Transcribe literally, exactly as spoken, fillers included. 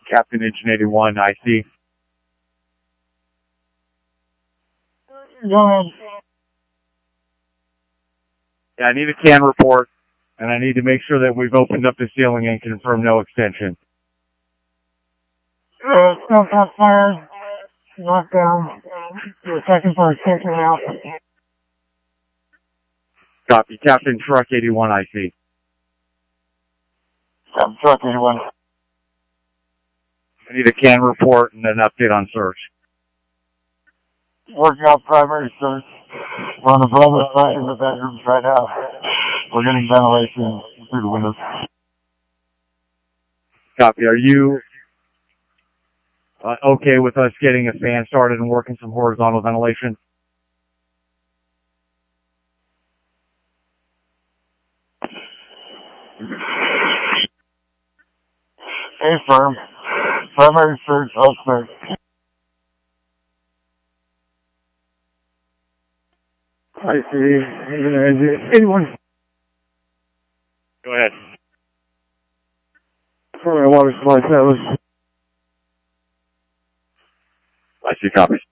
Captain Engine eighty-one, I C. Go ahead. Yeah, I need a can report, and I need to make sure that we've opened up the ceiling and confirmed no extension. Uh, still got fire. Lockdown. We're checking for extension now. Copy. Captain Truck eighty-one, I C. Captain Truck eighty-one. I need a can report and an update on search. Working on primary search. We're on the brother side in the bedrooms right now. We're getting ventilation through the windows. Copy. Are you uh, okay with us getting a fan started and working some horizontal ventilation? Hey, firm. Primary search, upstairs. I see. Anyone? Go ahead. For my water supply, that was. I see. Copy.